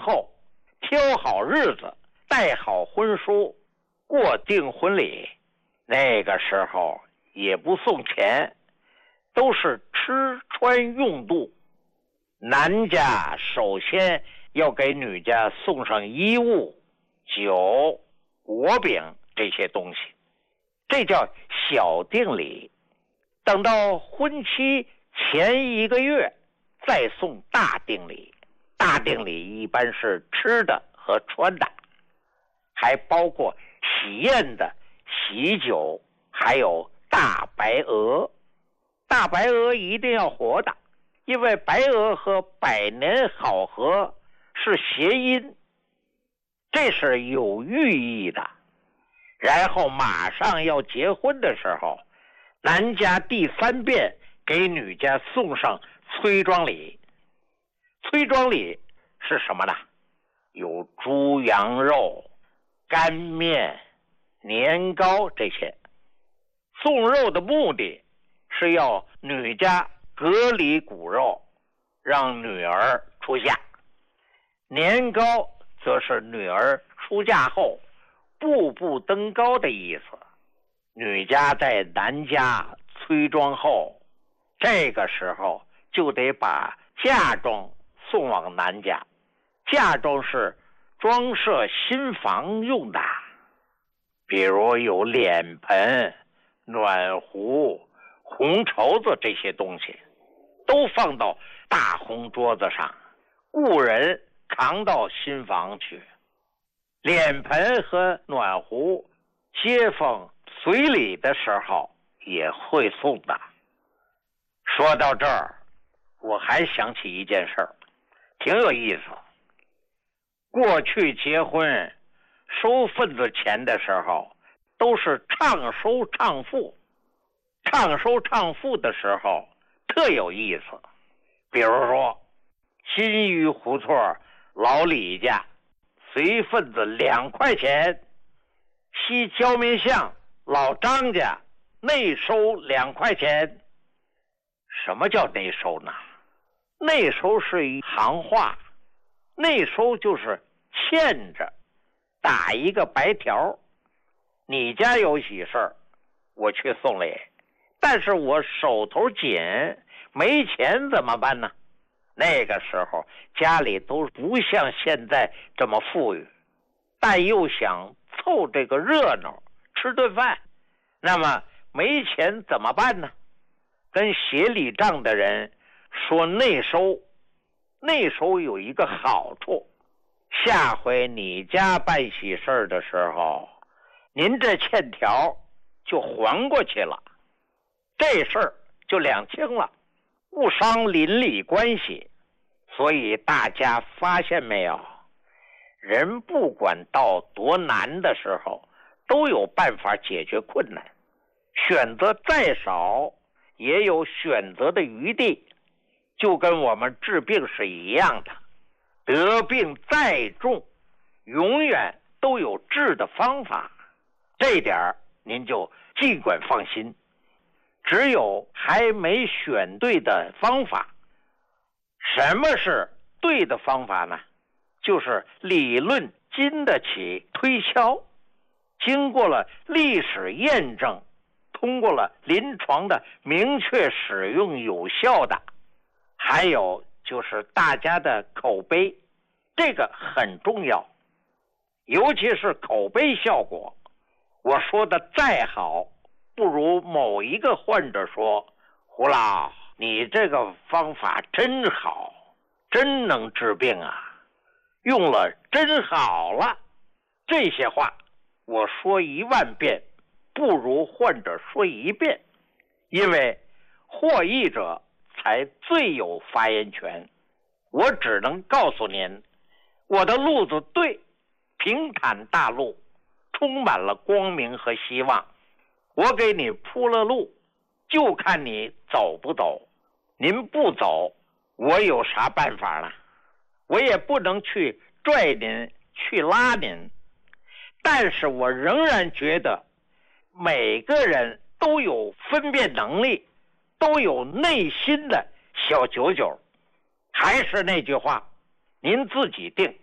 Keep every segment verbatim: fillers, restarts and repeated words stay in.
后，挑好日子，带好婚书，过订婚礼。那个时候也不送钱，都是吃穿用度。男家首先要给女家送上衣物、酒、果饼这些东西，这叫小定礼。等到婚期前一个月再送大定礼。大定礼一般是吃的和穿的，还包括喜宴的喜酒，还有大白鹅。大白鹅一定要活的，因为白鹅和百年好合是谐音，这是有寓意的。然后马上要结婚的时候，男家第三遍给女家送上催妆礼。催妆礼是什么呢？有猪羊肉、干面、年糕这些。送肉的目的是要女家隔离骨肉，让女儿出嫁。年糕则是女儿出嫁后步步登高的意思。女家在男家催妆后，这个时候就得把嫁妆送往男家。嫁妆是装饰新房用的，比如有脸盆、暖壶、红绸子这些东西，都放到大红桌子上，雇人扛到新房去。脸盆和暖壶，街坊随礼的时候也会送的。说到这儿，我还想起一件事儿，挺有意思。过去结婚收份子钱的时候，都是唱收唱付。唱收唱付的时候特有意思。比如说，新余胡同老李家随份子两块钱，西焦民巷老张家内收两块钱。什么叫内收呢？内收是一行话，内收就是欠着，打一个白条。你家有喜事儿，我去送礼，但是我手头紧，没钱怎么办呢？那个时候家里都不像现在这么富裕，但又想凑这个热闹，吃顿饭，那么没钱怎么办呢？跟协理账的人说内收。内收有一个好处，下回你家办喜事的时候，您这欠条就还过去了，这事儿就两清了，不伤邻里关系。所以大家发现没有，人不管到多难的时候，都有办法解决困难。选择再少，也有选择的余地，就跟我们治病是一样的。得病再重，永远都有治的方法，这点您就尽管放心。只有还没选对的方法。什么是对的方法呢？就是理论经得起推敲，经过了历史验证，通过了临床的明确使用有效的，还有就是大家的口碑，这个很重要。尤其是口碑效果，我说的再好，不如某一个患者说，胡老，你这个方法真好，真能治病啊，用了真好了。这些话我说一万遍，不如患者说一遍，因为获益者才最有发言权。我只能告诉您，我的路子对，平坦大路，充满了光明和希望。我给你铺了路，就看你走不走。您不走，我有啥办法呢？我也不能去拽您，去拉您。但是我仍然觉得每个人都有分辨能力，都有内心的小九九。还是那句话，您自己定。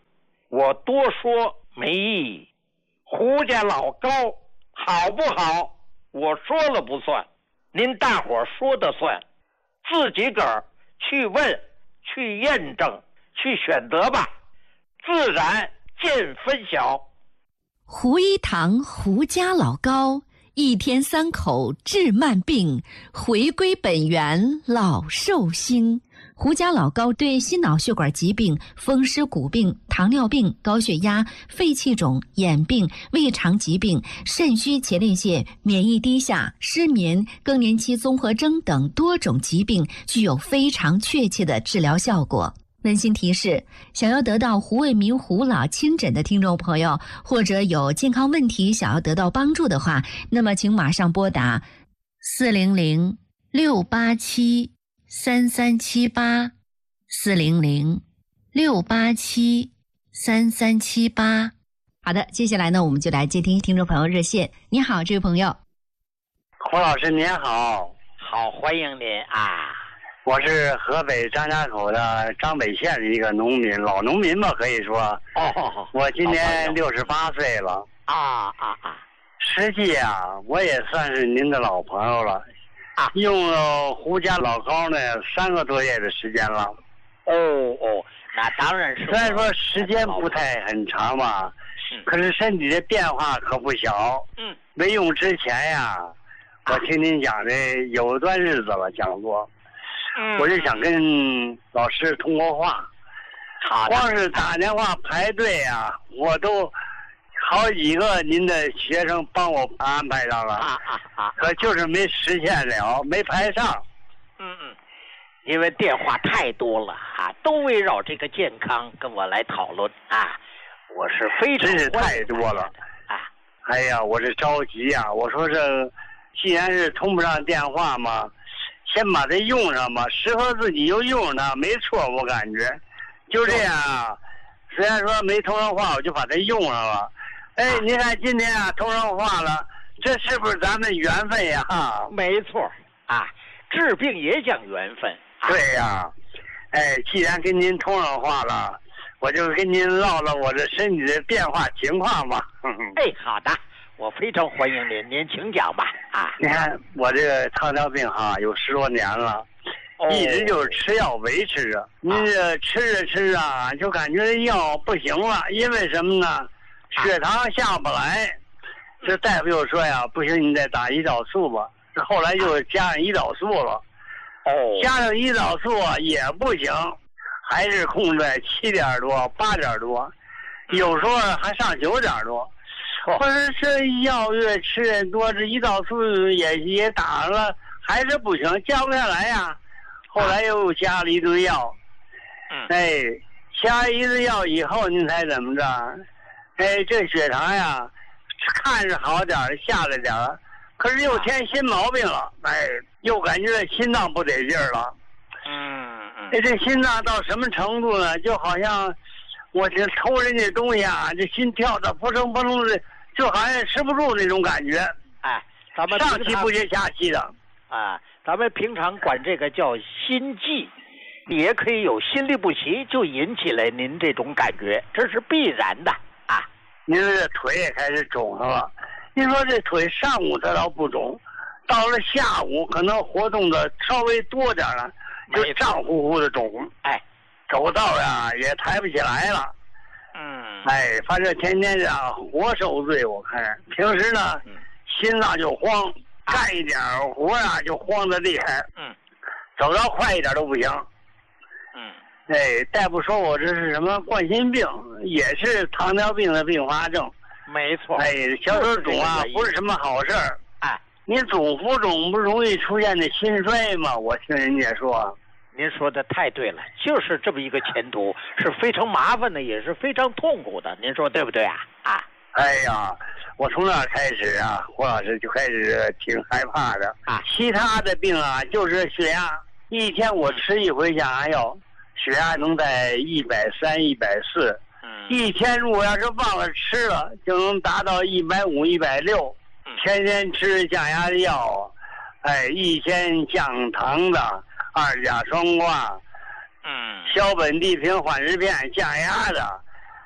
我多说没意义。胡家老高好不好，我说了不算，您大伙说的算，自己个儿去问，去验证，去选择吧，自然见分晓。 胡一堂胡家老高，一天三口治慢病，回归本源老寿星。胡家老高对心脑血管疾病、风湿骨病、糖尿病、高血压、肺气肿、眼病、胃肠疾病、肾虚前列腺、免疫低下、失眠、更年期综合征等多种疾病具有非常确切的治疗效果。温馨提示：想要得到胡卫民胡老亲诊的听众朋友，或者有健康问题想要得到帮助的话，那么请马上拨打四零零六八七三三七八四零零六八七三三七八。好的，接下来呢，我们就来接听听众朋友热线。你好，这位朋友。 胡老师您好。 好，欢迎您啊。 我是河北张家口的张北县的一个农民，老农民吧，可以说。 哦， 我今年六十八岁了。 啊啊啊！ 实际啊，我也算是您的老朋友了。啊，用了胡家老高呢三个多月的时间了。 哦哦，那当然是。 虽然说时间不太很长吧， 嗯， 可是身体的变化可不小。 嗯， 没用之前呀，我听您讲的有段日子了，讲过。 嗯， 我就想跟老师通过话， 好的， 光是打电话排队啊，我都好几个您的学生帮我安排上了， 啊啊啊！ 可就是没实现了，没排上。 嗯嗯，因为电话太多了啊，都围绕这个健康跟我来讨论啊，我是非常真是太多了啊！ 哎呀，我是着急啊！我说这既然是通不上电话嘛，先把它用上吧，适合自己就用它，没错，我感觉就这样啊。虽然说没通上话，我就把它用上了。哎，您看今天啊通上话了，这是不是咱们缘分呀？ 没错啊，治病也讲缘分。啊、 对呀，哎，既然跟您通上话了，我就跟您唠唠我这身体的变化情况吧。 哎，好的。我非常欢迎您，您请讲吧。啊， 你看我这个糖尿病哈，有十多年了，哦、一直就是吃药维持着。您这吃着吃啊，就感觉药不行了，因为什么呢？血糖下不来。啊、这大夫又说呀，不行，你再打胰岛素吧。这后来又加上胰岛素了。哦，加上胰岛素也不行，还是控在七点多、八点多，有时候还上九点多。或者这药越吃越多，这胰岛素也也打了，还是不行，降不下来呀。后来又加了一堆药， 嗯， 哎，加一堆药以后，您猜怎么着？哎，这血糖呀，看着好点儿，下来点儿，可是又添新毛病了，哎，又感觉心脏不得劲儿了。 嗯嗯， 哎，这心脏到什么程度呢？就好像我这偷人家东西啊，这心跳的扑通扑通的。就好像吃不住那种感觉， 哎，咱们上气不接下气的， 啊，咱们平常管这个叫心悸，也可以有心律不齐，就引起了您这种感觉，这是必然的啊。 您这腿也开始肿了，您说这腿上午它倒不肿，到了下午可能活动的稍微多点了，就胀乎乎的肿， 哎， 走道呀也抬不起来了。 嗯， 哎，反正天天这样活受罪，我看平时呢， 嗯、 心脏就慌，干一点活啊就慌得厉害， 嗯， 走道快一点都不行， 嗯， 哎，大夫说我这是什么冠心病，也是糖尿病的并发症， 没错， 哎，小手肿啊不是什么好事儿， 哎， 你总浮肿不容易出现的心衰吗？我听人家说。 您说的太对了，就是这么一个前途，是非常麻烦的，也是非常痛苦的。您说对不对啊？啊！ 哎呀，我从那开始啊，胡老师就开始挺害怕的啊。 其他的病啊，就是血压，一天我吃一回降压药，血压能在一百三、一百四。 嗯。 一天如果要是忘了吃了，就能达到一百五、一百六。天天吃降压的药，哎，一天降糖的。二甲双胍， 嗯， 硝苯地平缓释片降压的，